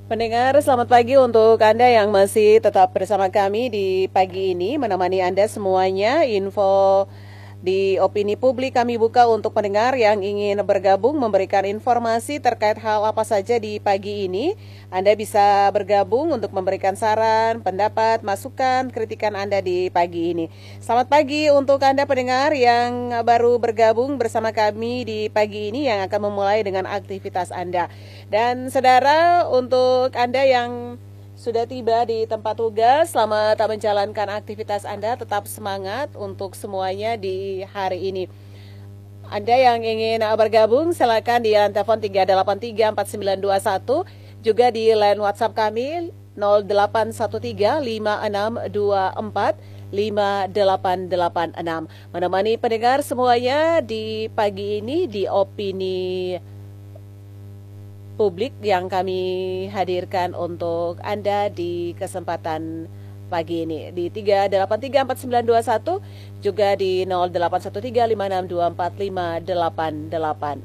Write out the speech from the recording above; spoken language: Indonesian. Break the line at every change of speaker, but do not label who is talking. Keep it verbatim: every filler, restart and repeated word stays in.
Pendengar, selamat pagi untuk Anda yang masih tetap bersama kami di pagi ini, menemani Anda semuanya. Info di opini publik kami buka untuk pendengar yang ingin bergabung memberikan informasi terkait hal apa saja di pagi ini. Anda bisa bergabung untuk memberikan saran, pendapat, masukan, kritikan Anda di pagi ini. Selamat pagi untuk Anda pendengar yang baru bergabung bersama kami di pagi ini yang akan memulai dengan aktivitas Anda. Dan saudara, untuk Anda yang sudah tiba di tempat tugas, selamat menjalankan aktivitas Anda, tetap semangat untuk semuanya di hari ini. Anda yang ingin bergabung, silakan di line telepon tiga delapan tiga empat sembilan dua satu, juga di line WhatsApp kami nol delapan satu tiga lima enam dua empat lima delapan delapan enam. Menemani pendengar semuanya di pagi ini di opini publik yang kami hadirkan untuk Anda di kesempatan pagi ini di tiga delapan tiga empat sembilan dua satu, juga di nol delapan satu tiga lima enam dua empat lima delapan delapan